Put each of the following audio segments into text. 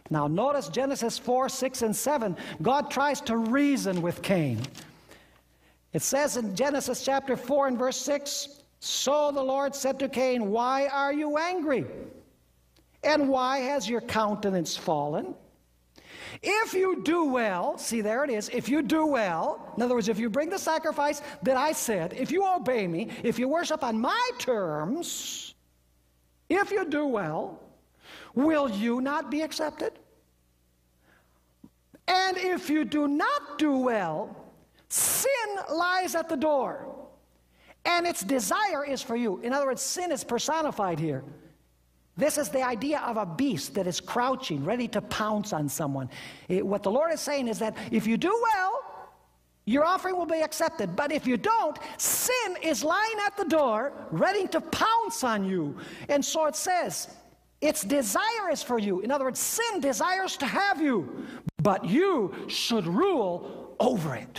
Now notice Genesis 4, 6, and 7. God tries to reason with Cain. It says in Genesis chapter 4 and verse 6, "So the Lord said to Cain, why are you angry? And why has your countenance fallen? If you do well," see there it is, "if you do well," in other words, if you bring the sacrifice that I said, if you obey me, if you worship on my terms, if you do well, will you not be accepted? And if you do not do well, sin lies at the door, and its desire is for you." In other words, sin is personified here. This is the idea of a beast that is crouching, ready to pounce on someone. What the Lord is saying is that if you do well, your offering will be accepted. But if you don't, sin is lying at the door, ready to pounce on you. And so it says, its desire is for you. In other words, sin desires to have you, but you should rule over it.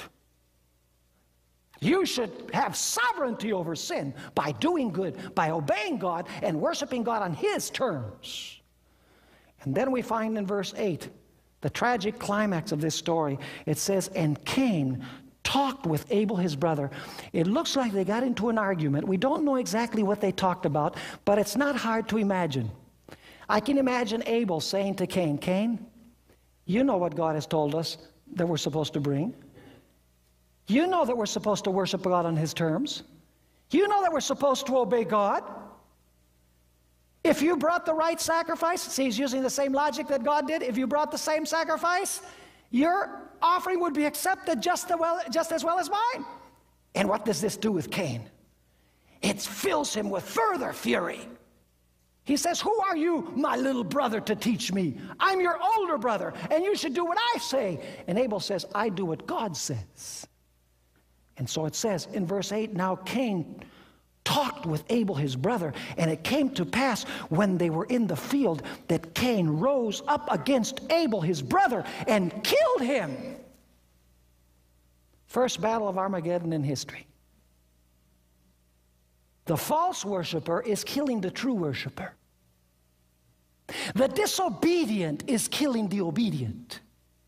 You should have sovereignty over sin by doing good, by obeying God and worshiping God on His terms. And then we find in verse 8, the tragic climax of this story. It says, "And Cain talked with Abel his brother." It looks like they got into an argument. We don't know exactly what they talked about, but it's not hard to imagine. I can imagine Abel saying to Cain, "Cain, you know what God has told us that we're supposed to bring. You know that we're supposed to worship God on His terms. You know that we're supposed to obey God. If you brought the right sacrifice," see, he's using the same logic that God did. "If you brought the same sacrifice, your offering would be accepted just as well as mine." And what does this do with Cain? It fills him with further fury. He says, "Who are you, my little brother, to teach me? I'm your older brother, and you should do what I say." And Abel says, "I do what God says." And so it says in verse 8, "Now Cain talked with Abel his brother, and it came to pass when they were in the field that Cain rose up against Abel his brother and killed him." First battle of Armageddon in history. The false worshiper is killing the true worshiper. The disobedient is killing the obedient.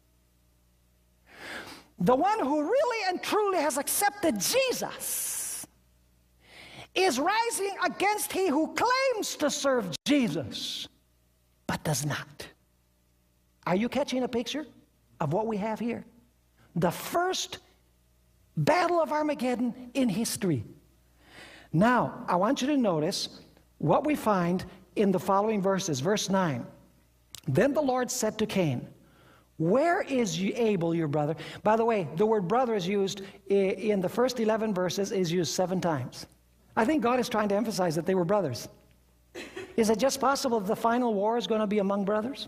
The one who really and truly has accepted Jesus is rising against he who claims to serve Jesus, but does not. Are you catching a picture of what we have here? The first battle of Armageddon in history. Now, I want you to notice what we find in the following verses. Verse 9. "Then the Lord said to Cain, where is Abel, your brother?" By the way, the word brother is used in the first 11 verses, is used 7 times. I think God is trying to emphasize that they were brothers. Is it just possible that the final war is going to be among brothers?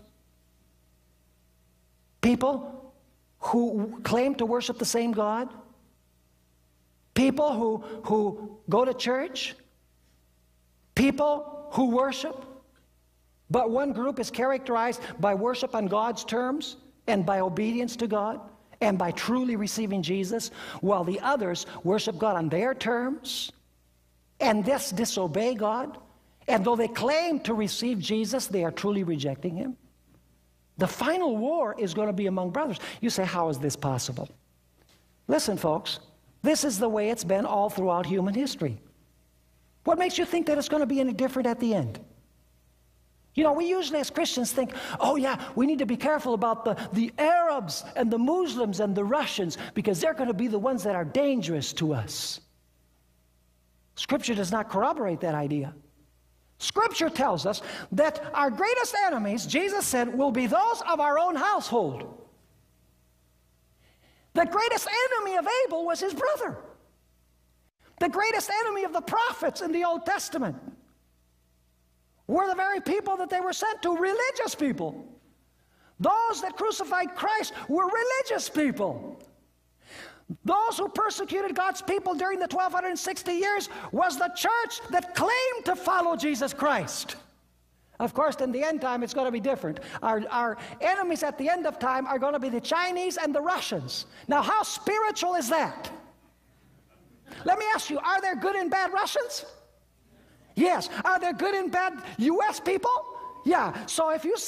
People who claim to worship the same God? People who go to church? People who worship? But one group is characterized by worship on God's terms and by obedience to God and by truly receiving Jesus, while the others worship God on their terms and thus disobey God. And though they claim to receive Jesus, they are truly rejecting Him. The final war is going to be among brothers. You say, how is this possible? Listen, folks, this is the way it's been all throughout human history. What makes you think that it's going to be any different at the end? You know, we usually as Christians think, oh yeah, we need to be careful about the Arabs and the Muslims and the Russians because they're going to be the ones that are dangerous to us. Scripture does not corroborate that idea. Scripture tells us that our greatest enemies, Jesus said, will be those of our own household. The greatest enemy of Abel was his brother. The greatest enemy of the prophets in the Old Testament were the very people that they were sent to, religious people. Those that crucified Christ were religious people. Those who persecuted God's people during the 1260 years was the church that claimed to follow Jesus Christ. Of course, in the end time, it's going to be different. Our enemies at the end of time are going to be the Chinese and the Russians. Now, how spiritual is that? Let me ask you, are there good and bad Russians? Yes. Are there good and bad U.S. people? Yeah. So if you